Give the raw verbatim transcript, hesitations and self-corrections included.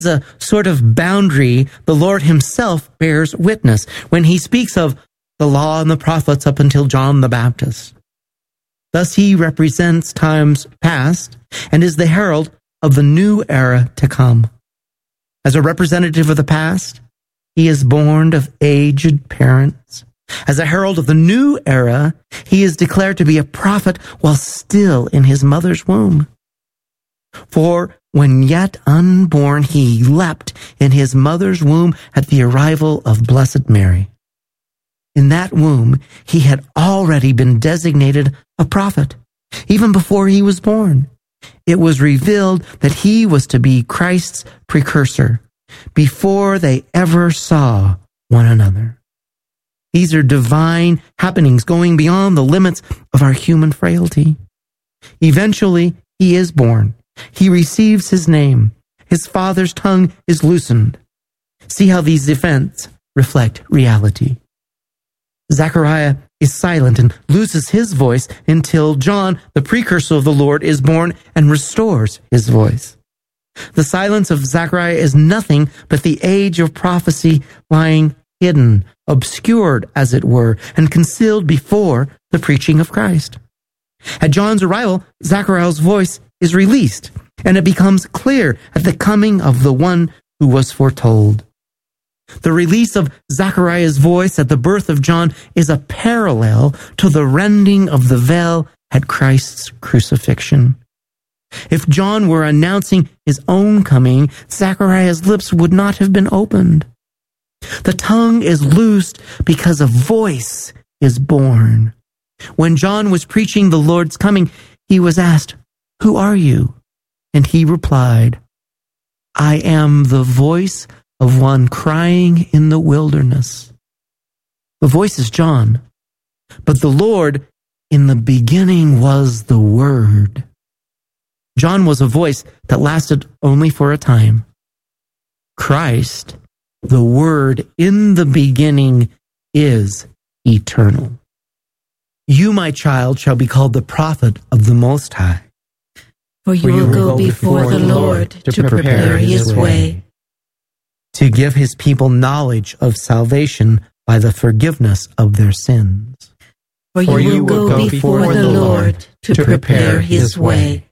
a sort of boundary the Lord himself bears witness when he speaks of the law and the prophets up until John the Baptist. Thus he represents times past and is the herald of the new era to come. As a representative of the past, he is born of aged parents. As a herald of the new era, he is declared to be a prophet while still in his mother's womb. For when yet unborn, he leapt in his mother's womb at the arrival of Blessed Mary. In that womb, he had already been designated a prophet, even before he was born. It was revealed that he was to be Christ's precursor before they ever saw one another. These are divine happenings going beyond the limits of our human frailty. Eventually, he is born. He receives his name. His father's tongue is loosened. See how these events reflect reality. Zechariah is silent and loses his voice until John, the precursor of the Lord, is born and restores his voice. The silence of Zechariah is nothing but the age of prophecy lying hidden, obscured, as it were, and concealed before the preaching of Christ. At John's arrival, Zechariah's voice is released, and it becomes clear at the coming of the one who was foretold. The release of Zechariah's voice at the birth of John is a parallel to the rending of the veil at Christ's crucifixion. If John were announcing his own coming, Zechariah's lips would not have been opened. The tongue is loosed because a voice is born. When John was preaching the Lord's coming, he was asked, "Who are you?" And he replied, "I am the voice of one crying in the wilderness." The voice is John, but the Lord, in the beginning was the Word. John was a voice that lasted only for a time. Christ, the Word in the beginning, is eternal. You, my child, shall be called the prophet of the Most High. For you, For you will go before the Lord to, to prepare his way, to give his people knowledge of salvation by the forgiveness of their sins. For you, For you will go before the Lord to prepare his way,